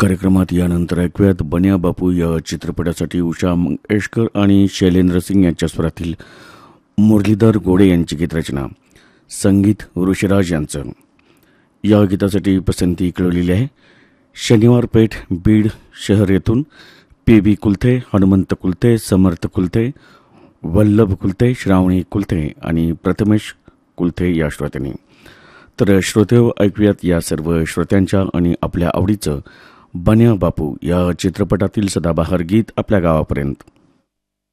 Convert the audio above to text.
कार्यक्रमात यानंतर ऐकूयात बन्या बापू या चित्रपटासाठी उषा मंगेशकर आणि शैलेंद्र सिंग यांच्या स्वरातील मुरलीधर गोडे यांची गीतरचना, संगीत ऋषिराज यांचं. या गीतासाठी पसंती कळवलेली आहे शनिवार पेठ बीड शहर येथून PB कुलथे, हनुमंत कुलथे, समर्थ कुलथे, वल्लभ कुलथे, श्रावणी कुलथे आणि प्रथमेश कुलथे या श्रोत्यांनी. तर श्रोते ऐकूयात या सर्व श्रोत्यांच्या आणि आपल्या आवडीचं बन्या बापू या चित्रपटातील सदाबहार गीत आपल्या गावापर्यंत.